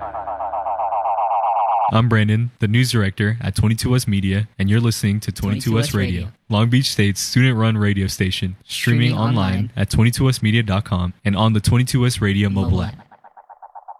I'm Brandon, the news director at 22us Media, and you're listening to 22us Radio, Long Beach State's student-run radio station, streaming online at 22usmedia.com and on the 22us Radio mobile app.